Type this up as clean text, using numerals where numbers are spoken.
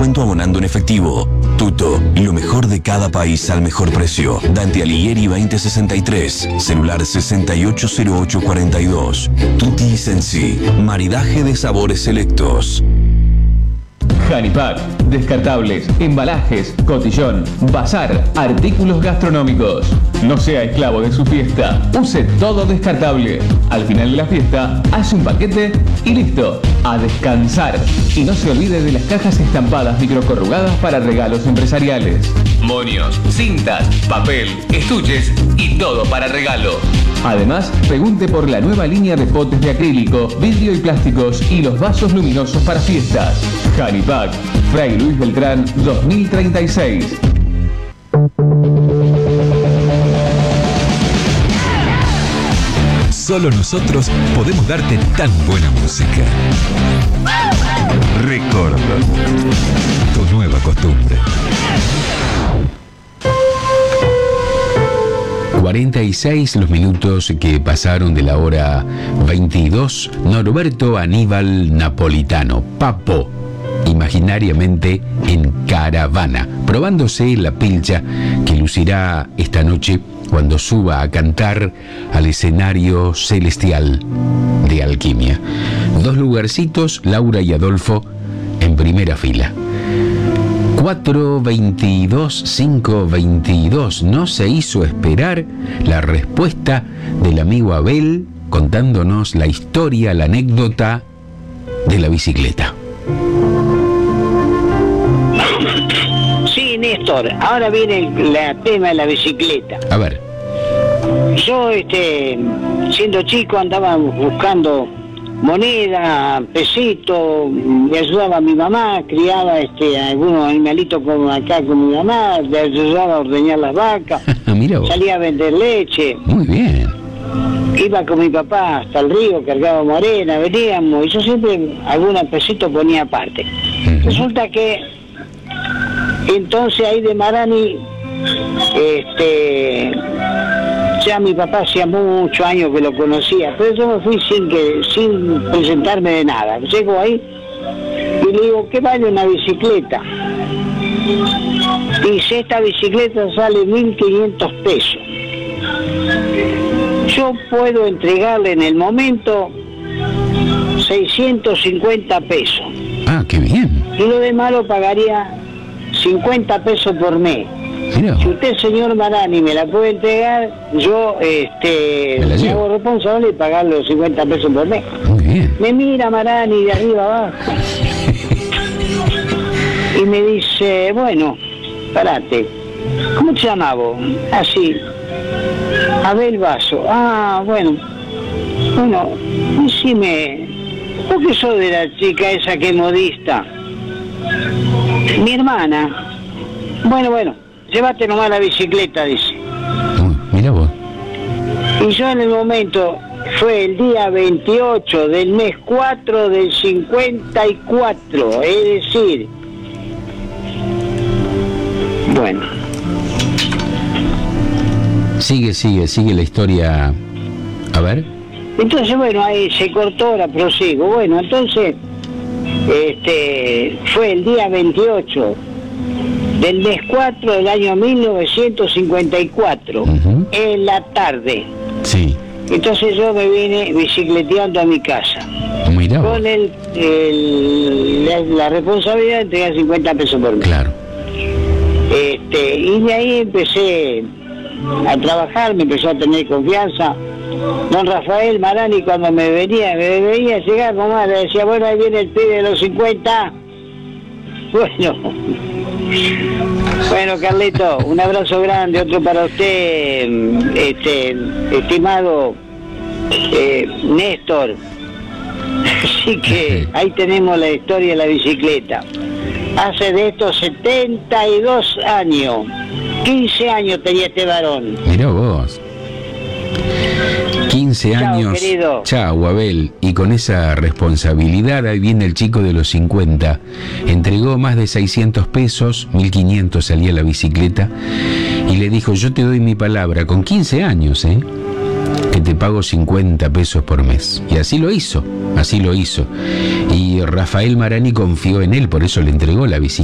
descuento abonando en efectivo. Tuto, lo mejor de cada país al mejor precio. Dante Alighieri 2063, celular 680842. Tutti Sensi, maridaje de sabores selectos. Hanipack, descartables, embalajes, cotillón, bazar, artículos gastronómicos. No sea esclavo de su fiesta, use todo descartable. Al final de la fiesta, hace un paquete y listo, a descansar. Y no se olvide de las cajas estampadas microcorrugadas para regalos empresariales. Moños, cintas, papel, estuches y todo para regalo. Además, pregunte por la nueva línea de potes de acrílico, vidrio y plásticos y los vasos luminosos para fiestas. Hanipack, Fray Luis Beltrán 2036. Solo nosotros podemos darte tan buena música. Record, tu nueva costumbre. 46 los minutos que pasaron de la hora 22. Norberto Aníbal Napolitano, Papo, imaginariamente en caravana, probándose la pilcha que lucirá esta noche cuando suba a cantar al escenario celestial de Alquimia. 2 lugarcitos, Laura y Adolfo, en primera fila. 422 522. No se hizo esperar la respuesta del amigo Abel contándonos la historia, la anécdota de la bicicleta. Sí, Néstor, ahora viene el tema de la bicicleta. A ver. Yo, siendo chico, andaba buscando moneda, pesito, le ayudaba a mi mamá, criaba algunos animalitos como acá con mi mamá, le ayudaba a ordeñar las vacas, salía a vender leche. Muy bien. Iba con mi papá hasta el río, cargaba morena, veníamos, y yo siempre algunos pesitos ponía aparte. Resulta que entonces ahí de Marani, ya mi papá hacía muchos años que lo conocía, pero yo me fui sin presentarme de nada. Llego ahí y le digo, ¿qué vale una bicicleta? Dice, esta bicicleta sale 1.500 pesos. Yo puedo entregarle en el momento 650 pesos. Ah, qué bien. Y lo demás lo pagaría 50 pesos por mes. Mira. Si usted, señor Marani, me la puede entregar, yo me hago responsable de pagar los 50 pesos por mes. Muy bien. Me mira Marani de arriba abajo y me dice, bueno, parate, ¿cómo te llamás vos? Así, Abel Vaso. Ah, bueno, decime, ¿vos qué sos de la chica esa que es modista? Mi hermana. Bueno, llévate nomás la bicicleta, dice. Mira vos. Y yo en el momento, fue el día 28 del mes 4 del 54, es decir, bueno. Sigue la historia. A ver. Entonces, bueno, ahí se cortó, ahora prosigo. Bueno, entonces, fue el día 28 del mes 4 del año 1954, en la tarde. Sí. Entonces yo me vine bicicleteando a mi casa. Mirá. Con la responsabilidad de entregar 50 pesos por mes. Claro. Y de ahí empecé a trabajar, me empezó a tener confianza. Don Rafael Marani, cuando me veía llegar nomás, le decía, bueno, ahí viene el pibe de los 50. Bueno, Carlito, un abrazo grande, otro para usted, estimado Néstor. Así que ahí tenemos la historia de la bicicleta. Hace de estos 72 años, 15 años tenía este varón. Mirá vos. 15 años. Querido. Chau, Abel. Y con esa responsabilidad, ahí viene el chico de los 50. Entregó más de 600 pesos, 1.500 salía la bicicleta, y le dijo, yo te doy mi palabra, con 15 años, que te pago 50 pesos por mes. Y así lo hizo. Y Rafael Marani confió en él, por eso le entregó la bicicleta.